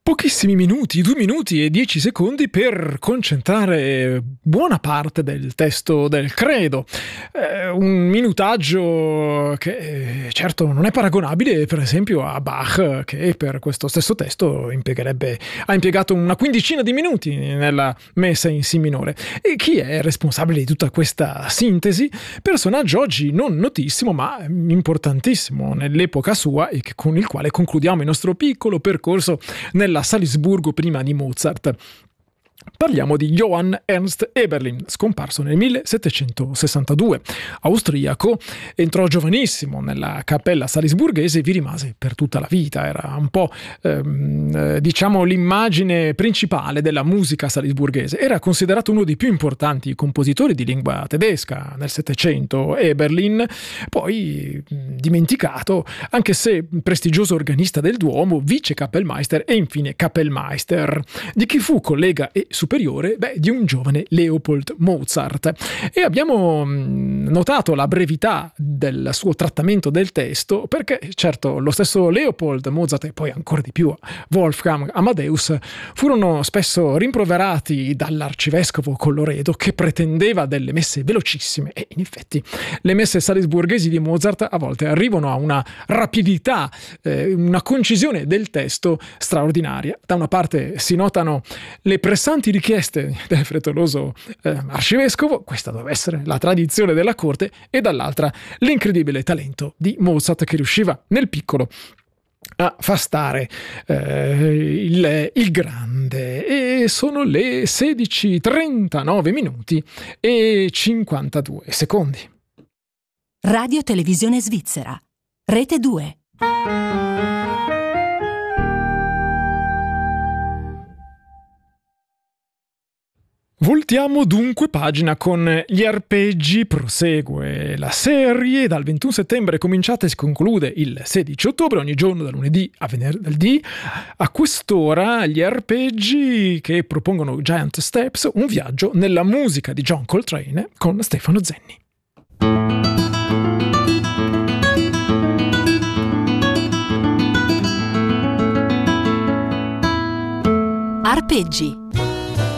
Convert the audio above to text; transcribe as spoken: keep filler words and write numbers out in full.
Pochissimi minuti, due minuti e dieci secondi per concentrare buona parte del testo del credo. Eh, un minutaggio che eh, certo non è paragonabile per esempio a Bach, che per questo stesso testo impiegherebbe, ha impiegato una quindicina di minuti nella messa in Si minore. E chi è responsabile di tutta questa sintesi? Personaggio oggi non notissimo ma importantissimo nell'epoca sua e con il quale concludiamo il nostro piccolo percorso nella Salisburgo prima di Mozart. Parliamo di Johann Ernst Eberlin, scomparso nel millesettecentosessantadue. Austriaco, entrò giovanissimo nella cappella salisburghese e vi rimase per tutta la vita. Era un po' ehm, diciamo l'immagine principale della musica salisburghese. Era considerato uno dei più importanti compositori di lingua tedesca nel Settecento. Eberlin, poi dimenticato, anche se prestigioso organista del Duomo, vice Kapellmeister e infine Kapellmeister. Di chi fu collega e superiore? Beh, di un giovane Leopold Mozart. E abbiamo notato la brevità del suo trattamento del testo perché, certo, lo stesso Leopold Mozart e poi ancora di più Wolfgang Amadeus furono spesso rimproverati dall'arcivescovo Colloredo, che pretendeva delle messe velocissime, e in effetti le messe salisburghesi di Mozart a volte arrivano a una rapidità, eh, una concisione del testo straordinaria. Da una parte si notano le pressanti richieste del frettoloso eh, arcivescovo, questa doveva essere la tradizione della corte, e dall'altra l'incredibile talento di Mozart, che riusciva nel piccolo a far stare eh, il, il grande. E sono le sedici e trentanove minuti e cinquantadue secondi. Radio Televisione Svizzera, Rete due. Voltiamo dunque pagina con gli arpeggi. Prosegue la serie dal ventuno settembre cominciata e si conclude il sedici ottobre, ogni giorno da lunedì a venerdì a quest'ora. Gli arpeggi che propongono Giant Steps, un viaggio nella musica di John Coltrane con Stefano Zenni. Arpeggi.